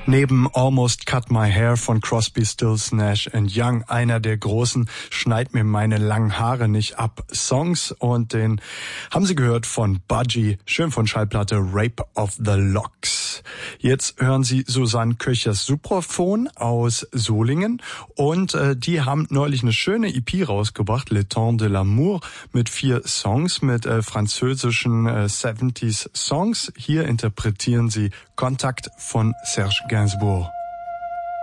Neben Almost Cut My Hair von Crosby, Stills, Nash Young, einer der großen Schneid mir meine langen Haare nicht ab Songs, und den haben Sie gehört von Budgie, schön von Schallplatte Rape of the Locks. Jetzt hören Sie Susanne Köchers Supraphon aus Solingen, und die haben neulich eine schöne EP rausgebracht, Le Temps de l'Amour, mit 4 Songs, mit französischen 70s Songs. Hier interpretieren sie Kontakt von Serge Gainsbourg.